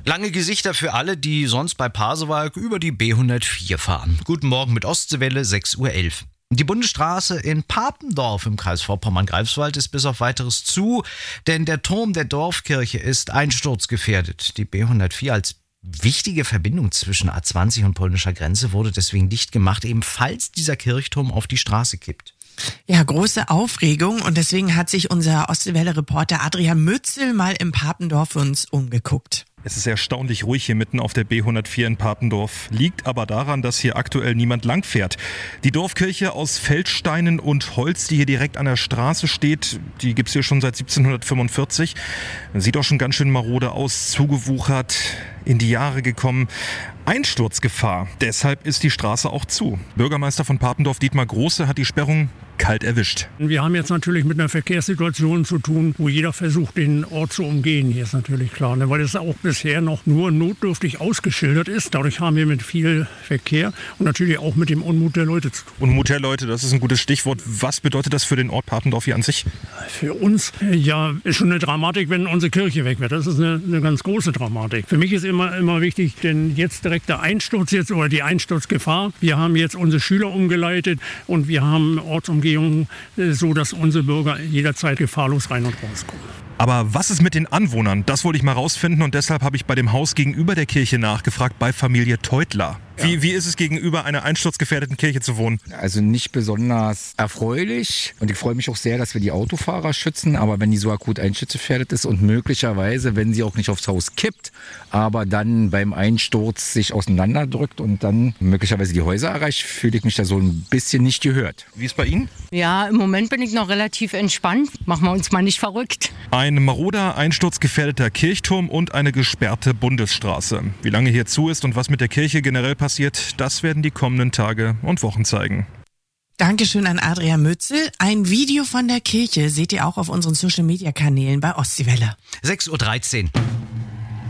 Lange Gesichter für alle, die sonst bei Pasewalk über die B104 fahren. Guten Morgen mit Ostseewelle, 6:11 Uhr. Die Bundesstraße in Papendorf im Kreis Vorpommern-Greifswald ist bis auf Weiteres zu, denn der Turm der Dorfkirche ist einsturzgefährdet. Die B104 als wichtige Verbindung zwischen A20 und polnischer Grenze wurde deswegen dicht gemacht, eben falls dieser Kirchturm auf die Straße kippt. Ja, große Aufregung und deswegen hat sich unser Ostseewelle-Reporter Adrian Mützel mal im Papendorf für uns umgeguckt. Es ist erstaunlich ruhig hier mitten auf der B104 in Papendorf. Liegt aber daran, dass hier aktuell niemand langfährt. Die Dorfkirche aus Feldsteinen und Holz, die hier direkt an der Straße steht, die gibt's hier schon seit 1745. Sieht auch schon ganz schön marode aus, zugewuchert, in die Jahre gekommen. Einsturzgefahr. Deshalb ist die Straße auch zu. Bürgermeister von Papendorf, Dietmar Große, hat die Sperrung kalt erwischt. Wir haben jetzt natürlich mit einer Verkehrssituation zu tun, wo jeder versucht, den Ort zu umgehen. Hier ist natürlich klar, weil es auch bisher noch nur notdürftig ausgeschildert ist. Dadurch haben wir mit viel Verkehr und natürlich auch mit dem Unmut der Leute zu tun. Unmut der Leute, das ist ein gutes Stichwort. Was bedeutet das für den Ort Papendorf hier an sich? Für uns ja ist schon eine Dramatik, wenn unsere Kirche weg wird. Das ist eine ganz große Dramatik. Für mich ist immer wichtig, denn jetzt direkt der Einsturz oder die Einsturzgefahr. Wir haben jetzt unsere Schüler umgeleitet und wir haben Ortsumgehungen, so dass unsere Bürger jederzeit gefahrlos rein und rauskommen. Aber was ist mit den Anwohnern? Das wollte ich mal rausfinden und deshalb habe ich bei dem Haus gegenüber der Kirche nachgefragt, bei Familie Teutler. Ja. Wie ist es gegenüber einer einsturzgefährdeten Kirche zu wohnen? Also nicht besonders erfreulich und ich freue mich auch sehr, dass wir die Autofahrer schützen, aber wenn die so akut einsturzgefährdet ist und möglicherweise, wenn sie auch nicht aufs Haus kippt, aber dann beim Einsturz sich auseinanderdrückt und dann möglicherweise die Häuser erreicht, fühle ich mich da so ein bisschen nicht gehört. Wie ist bei Ihnen? Ja, im Moment bin ich noch relativ entspannt. Machen wir uns mal nicht verrückt. Ein maroder, einsturzgefährdeter Kirchturm und eine gesperrte Bundesstraße. Wie lange hier zu ist und was mit der Kirche generell passiert, das werden die kommenden Tage und Wochen zeigen. Dankeschön an Adrian Mützel. Ein Video von der Kirche seht ihr auch auf unseren Social-Media-Kanälen bei Ostseewelle. 6:13 Uhr.